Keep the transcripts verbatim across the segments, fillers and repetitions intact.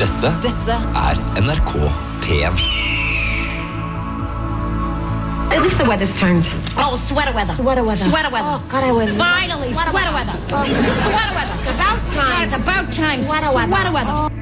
Dette, Dette er N R K P M. At least the weather's turned. Oh, sweater weather. Sweater weather. Sweater weather. Oh, God, I was... Finally, sweater, sweater weather. weather. Sweater weather. It's about time. God, it's about time. Sweater weather. Sweater weather. Oh.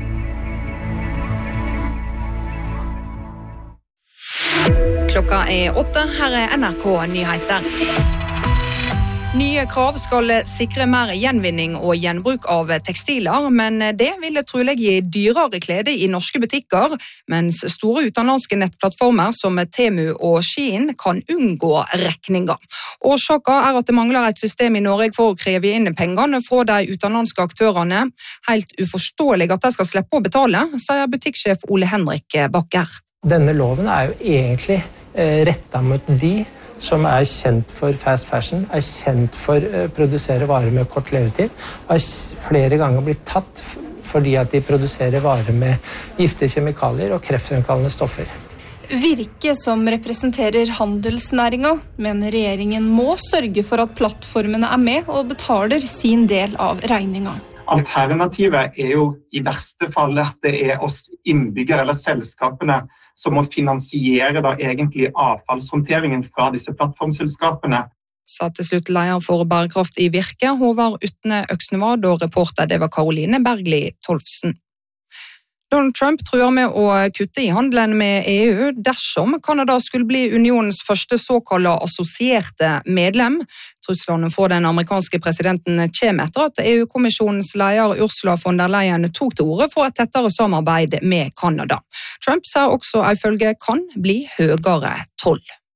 Klokka er åtte, her er N R K Nyheter. Nye krav skal sikre mer gjenvinning og gjenbruk av tekstiler, men det ville trolig gi dyrere klede i norske butikker, mens store utenlandske nettplattformer som Temu og Shein kan unngå regninger. Årsaken er at det mangler et system i Norge for å kreve inn pengene fra de utenlandske aktørene. Helt uforståelig at de skal slippe å betale, sier butikksjef Ole Henrik Bakker. Denne loven er jo egentlig eh, rettet mot de som er kjent for fast fashion, er kjent for å produsere varer med kort levetid, og har flere ganger blitt tatt fordi at de produserer varer med giftige kjemikalier og kreftfremkallende stoffer. Virke, som representerer handelsnæringa, mener regjeringen må sørge for at plattformene er med og betaler sin del av regninga. Alternativet er jo i verste fall at det er oss innbyggere eller selskapene som må finansiere da egentlig avfallshåndteringen fra disse plattformselskapene. Sa til slutt leder for bærekraft i Virke, Håvard Utne Øksnevad, og reporter det var Karoline Bergli Tolfsen. Donald Trump truer med å kutte i handelen med E U dersom Kanada skulle bli unionens første såkalte assosierte medlem. Truslene fra den amerikanske presidenten kommer etter at E U-kommisjonens leder Ursula von der Leyen tok til orde for et tettere samarbeid med Kanada. Trump sa også ifølge kan bli høyere toll.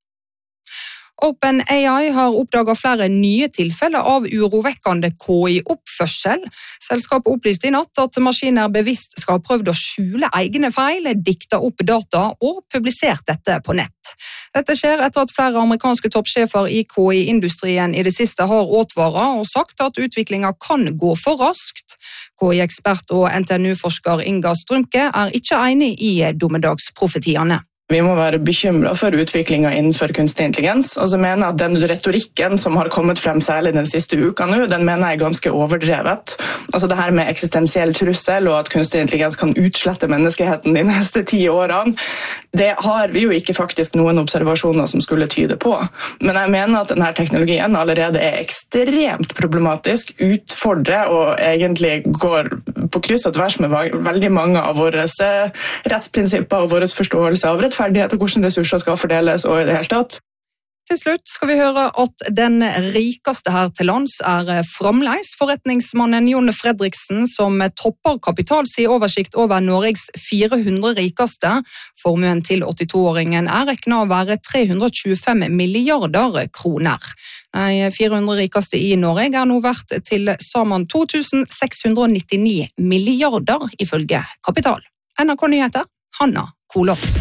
OpenAI har oppdaget flere nye tilfeller av urovekkende K I-oppførsel. Selskapet opplyste i natt at maskiner bevisst skal ha prøvd å skjule egne feil, dikta opp data og publisert dette på nett. Dette skjer etter at flere amerikanske toppsjefer i K I-industrien i det siste har advaret og sagt at utviklingen kan gå for raskt. K I-ekspert og N T N U-forsker Inga Strømke er ikke enig i dommedagsprofetiene. Vi må være bekymret for utviklingen innenfor kunstig intelligens, og så mener jeg at den retorikken som har kommet frem særlig den siste uka nå, den mener jeg er ganske overdrevet. Altså det her med eksistensiell trussel og at kunstig intelligens kan utslette menneskeheten de neste ti årene, det har vi jo ikke faktisk noen observasjoner som skulle tyde på. Men jeg mener at denne teknologien allerede er ekstremt problematisk, utfordrer og egentlig går på kryss og tvers med veldig mange av våre rettsprinsipper og våre forståelse av rettferdighet og hvordan ressurser skal fordeles og i det hele tatt. Til slutt skal vi høre at den rikeste her til lands er fremdeles forretningsmannen Jon Fredriksen som topper Kapitals i oversikt over Norges fire hundre rikeste. Formuen til åttito-åringen er regnet å være tre hundre og tjuefem milliarder kroner. De fire hundre rikeste i Norge er nå verdt til sammen to tusen seks hundre og nittini milliarder ifølge Kapital. N R K Nyheter, Hanna Kolås.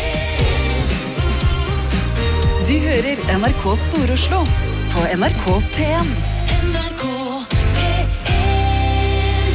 Du hører N R K Stor-Oslo på N R K P M. N R K P M.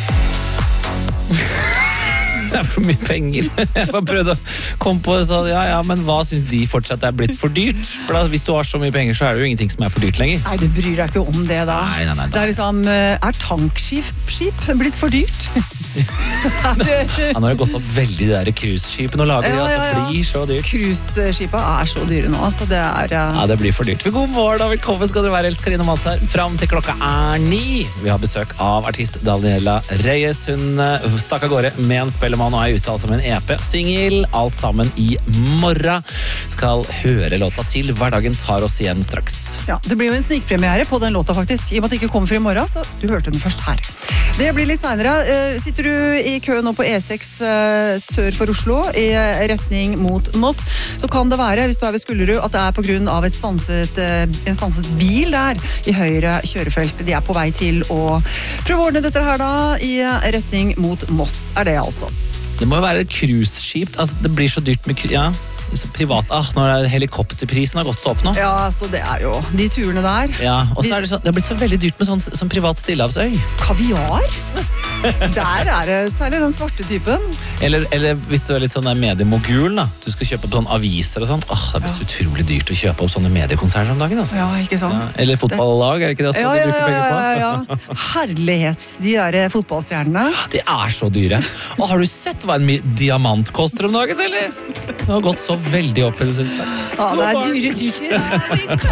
Det er for mye penger. Jeg bare prøvde å komme på det, så ja, ja, men hva synes de fortsatt er blitt for dyrt? For da, hvis du har så mye penger, så er det jo ingenting som er for dyrt lenger. Nei, du bryr deg ikke om det da. Nei, nei, nei. Det er liksom, er tankskip skip blitt for dyrt? Ja, nå har det gått opp veldig det der cruiseskipene og lager, ja, ja, ja. Det blir så dyrt. Cruiseskipet er så dyre nå, så det er... Uh... Ja, det blir for dyrt. God morgen og velkommen skal dere være, Else Karina Mals her. Fram til klokka er ni. Vi har besøk av artist Daniela Reyes. Hun stakk av gårde med en spellemann og er ute altså med en E P, singel, alt sammen i morgen. Skal høre låta til Hverdagen tar oss igjen straks. Ja, det blir jo en snikpremiere på den låta faktisk, i og med at det ikke kommer for i morgen, så du hørte den først her. Det blir litt senere. Sitter du i kø nå på E seks sør for Oslo, i retning mot Moss, så kan det være, hvis du er ved Skullerud, at det er på grunn av et stanset, en stanset bil der i høyre kjørefelt. De er på vei til å prøve å ordne dette her da, i retning mot Moss, er det altså. Det må jo være et cruiseskip, altså det blir så dyrt med ja, privat, ah, når helikopterprisen har gått så opp nå. Ja, så det er jo de turene der. Ja, og så er det, så, det har blitt så veldig dyrt med sånn som privat stillehavsøy. Kaviar? Der er det særlig den svarte typen. Eller, eller hvis du er litt sånn der mediemogul, da. Du skal kjøpe opp sånne aviser og sånn. Åh, det blir så utrolig dyrt å kjøpe opp sånne mediekonserner om dagen. Altså. Ja, ikke sant? Ja, eller fotballag, er det ikke det også ja, de ja, bruker penger på? ja, ja, ja. Herlighet, de der fotballstjernene. De er så dyre. Og har du sett hva en mi- diamant koster om dagen, eller? Det har gått så veldig opp i det siste. Ja, det er dyre dyrtid.